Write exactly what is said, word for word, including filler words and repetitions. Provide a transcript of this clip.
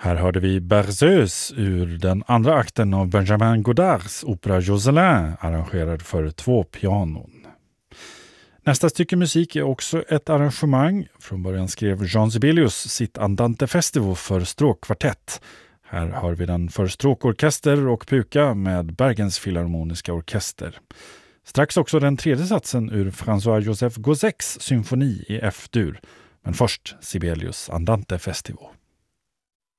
Här hörde vi Berceuse ur den andra akten av Benjamin Godards opera Jocelyn, arrangerad för två pianon. Nästa stycke musik är också ett arrangemang. Från början skrev Jean Sibelius sitt Andante Festival för stråkkvartett. Här hör vi den för stråkorkester och puka med Bergens Filharmoniska orkester. Strax också den tredje satsen ur François-Joseph Gauzecs symfoni i F-dur. Men först Sibelius Andante Festival.